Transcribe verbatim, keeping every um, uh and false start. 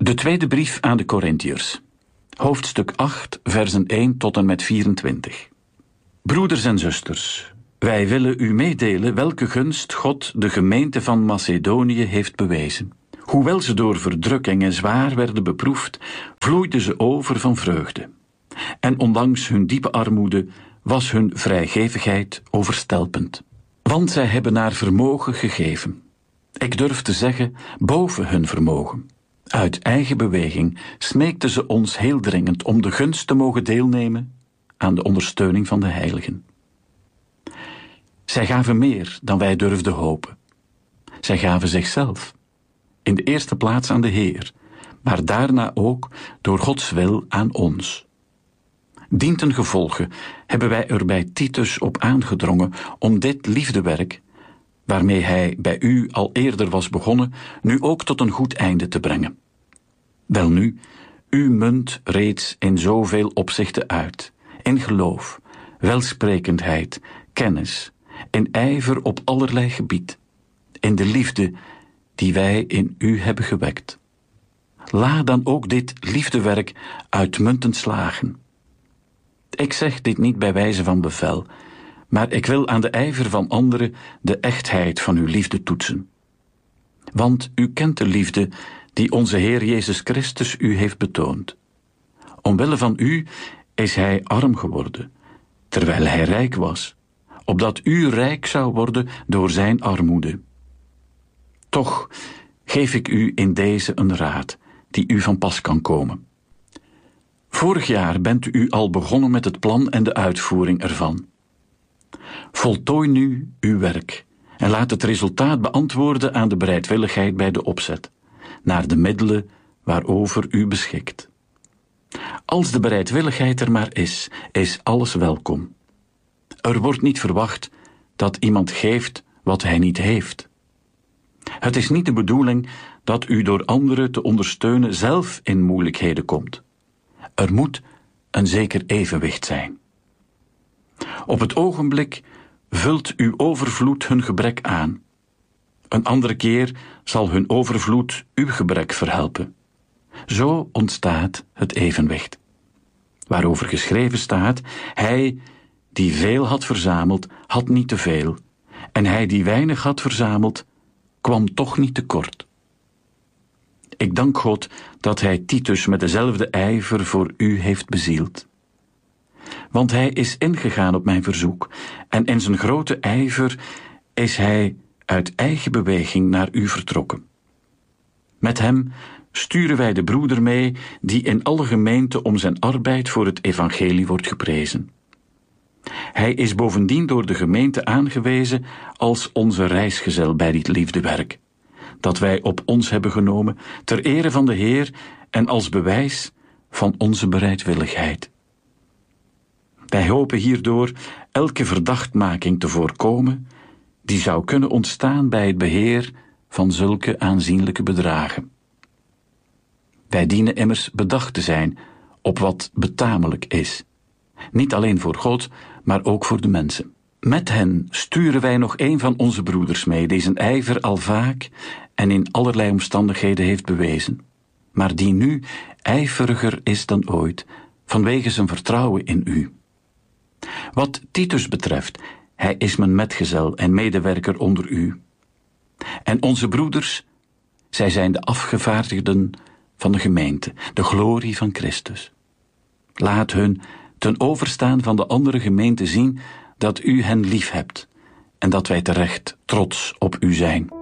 De tweede brief aan de Korintiërs, hoofdstuk acht, versen één tot en met vierentwintig. Broeders en zusters, wij willen u meedelen welke gunst God de gemeente van Macedonië heeft bewezen. Hoewel ze door verdrukkingen zwaar werden beproefd, vloeiden ze over van vreugde. En ondanks hun diepe armoede was hun vrijgevigheid overstelpend. Want zij hebben naar vermogen gegeven. Ik durf te zeggen, boven hun vermogen. Uit eigen beweging smeekten ze ons heel dringend om de gunst te mogen deelnemen aan de ondersteuning van de heiligen. Zij gaven meer dan wij durfden hopen. Zij gaven zichzelf, in de eerste plaats aan de Heer, maar daarna ook door Gods wil aan ons. Dientengevolge hebben wij er bij Titus op aangedrongen om dit liefdewerk, waarmee hij bij u al eerder was begonnen, nu ook tot een goed einde te brengen. Welnu, u munt reeds in zoveel opzichten uit, in geloof, welsprekendheid, kennis, in ijver op allerlei gebied, in de liefde die wij in u hebben gewekt. Laat dan ook dit liefdewerk uitmuntend slagen. Ik zeg dit niet bij wijze van bevel, maar ik wil aan de ijver van anderen de echtheid van uw liefde toetsen. Want u kent de liefde die onze Heer Jezus Christus u heeft betoond. Omwille van u is hij arm geworden, terwijl hij rijk was, opdat u rijk zou worden door zijn armoede. Toch geef ik u in deze een raad, die u van pas kan komen. Vorig jaar bent u al begonnen met het plan en de uitvoering ervan. Voltooi nu uw werk en laat het resultaat beantwoorden aan de bereidwilligheid bij de opzet, naar de middelen waarover u beschikt. Als de bereidwilligheid er maar is, is alles welkom. Er wordt niet verwacht dat iemand geeft wat hij niet heeft. Het is niet de bedoeling dat u door anderen te ondersteunen zelf in moeilijkheden komt. Er moet een zeker evenwicht zijn. Op het ogenblik vult uw overvloed hun gebrek aan. Een andere keer zal hun overvloed uw gebrek verhelpen. Zo ontstaat het evenwicht. Waarover geschreven staat, hij die veel had verzameld, had niet te veel, en hij die weinig had verzameld, kwam toch niet tekort. Ik dank God dat hij Titus met dezelfde ijver voor u heeft bezield. Want hij is ingegaan op mijn verzoek, en in zijn grote ijver is hij uit eigen beweging naar u vertrokken. Met hem sturen wij de broeder mee, die in alle gemeenten om zijn arbeid voor het evangelie wordt geprezen. Hij is bovendien door de gemeente aangewezen als onze reisgezel bij dit liefdewerk, dat wij op ons hebben genomen ter ere van de Heer en als bewijs van onze bereidwilligheid. Wij hopen hierdoor elke verdachtmaking te voorkomen die zou kunnen ontstaan bij het beheer van zulke aanzienlijke bedragen. Wij dienen immers bedacht te zijn op wat betamelijk is, niet alleen voor God, maar ook voor de mensen. Met hen sturen wij nog een van onze broeders mee, die zijn ijver al vaak en in allerlei omstandigheden heeft bewezen, maar die nu ijveriger is dan ooit, vanwege zijn vertrouwen in u. Wat Titus betreft, hij is mijn metgezel en medewerker onder u. En onze broeders, zij zijn de afgevaardigden van de gemeente, de glorie van Christus. Laat hun ten overstaan van de andere gemeenten zien dat u hen lief hebt en dat wij terecht trots op u zijn.